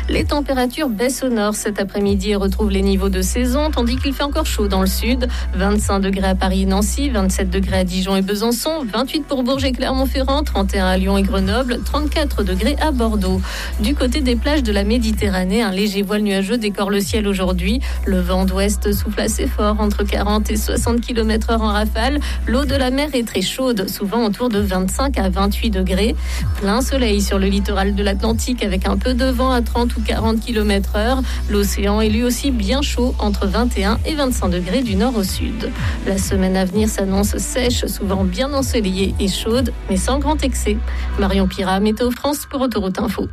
Les températures baissent au nord cet après-midi et retrouvent les niveaux de saison, tandis qu'il fait encore chaud dans le sud. 25 degrés à Paris et Nancy, 27 degrés à Dijon et Besançon, 28 pour Bourges et Clermont-Ferrand, 31 à Lyon et Grenoble, 34 degrés à Bordeaux. Du côté des plages de la Méditerranée, un léger voile nuageux décore le ciel aujourd'hui. Le vent d'ouest souffle assez fort, entre 40 et 60 km/h en rafale. L'eau de la mer est très chaude, souvent autour de 25 à 28 degrés. Plein soleil sur le littoral de l'Atlantique avec un peu de vent à 30 ou 40 km/h. L'océan est lui aussi bien chaud, entre 21 et 25 degrés du nord au sud. La semaine à venir s'annonce sèche, souvent bien ensoleillée et chaude, mais sans grand excès. Marion Pirat, Météo France pour Autoroute Info.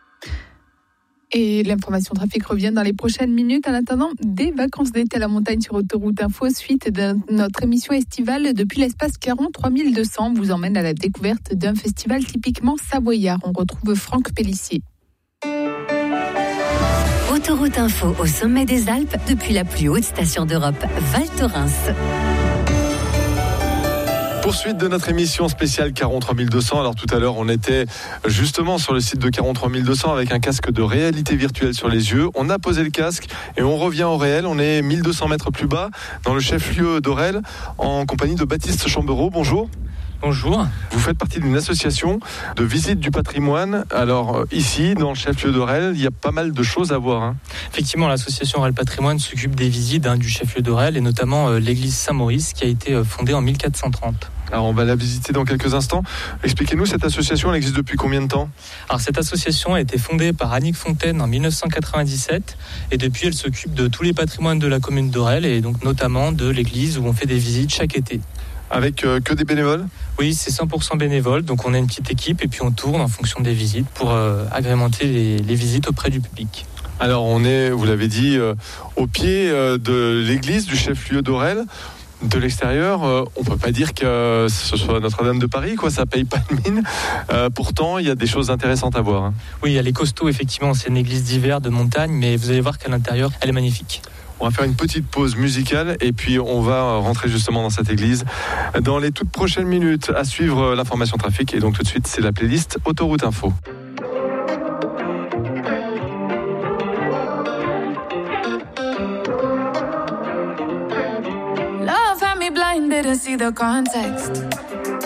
Et l'information trafic revient dans les prochaines minutes. En attendant, des vacances d'été à la montagne sur Autoroute Info, suite de notre émission estivale depuis l'espace Caron 3200 vous emmène à la découverte d'un festival typiquement savoyard. On retrouve Franck Pellissier. Autoroute Info au sommet des Alpes depuis la plus haute station d'Europe, Val Thorens. Poursuite de notre émission spéciale Caron 3200. Alors tout à l'heure, on était justement sur le site de Caron 3200 avec un casque de réalité virtuelle sur les yeux. On a posé le casque et on revient au réel. On est 1200 mètres plus bas dans le chef-lieu d'Orel en compagnie de Baptiste Chambereau. Bonjour. Bonjour. Vous faites partie d'une association de visite du patrimoine. Alors ici, dans le chef-lieu d'Orel, il y a pas mal de choses à voir. Effectivement, l'association Orel Patrimoine s'occupe des visites du chef-lieu d'Orel et notamment l'église Saint-Maurice qui a été fondée en 1430. Alors on va la visiter dans quelques instants. Expliquez-nous, cette association, elle existe depuis combien de temps ? Alors cette association a été fondée par Annick Fontaine en 1997 et depuis elle s'occupe de tous les patrimoines de la commune d'Orel et donc notamment de l'église où on fait des visites chaque été. Avec que des bénévoles ? Oui, c'est 100% bénévole, donc on a une petite équipe et puis on tourne en fonction des visites pour agrémenter les visites auprès du public. Alors on est, vous l'avez dit, au pied de l'église du chef-lieu d'Orel. De l'extérieur, on peut pas dire que ce soit Notre-Dame de Paris, quoi. Ça paye pas de mine. Pourtant, il y a des choses intéressantes à voir. Oui, elle est costaud, effectivement. C'est une église d'hiver, de montagne, mais vous allez voir qu'à l'intérieur, elle est magnifique. On va faire une petite pause musicale et puis on va rentrer justement dans cette église dans les toutes prochaines minutes. À suivre l'information trafic et donc tout de suite, c'est la playlist Autoroute Info. Didn't see the context.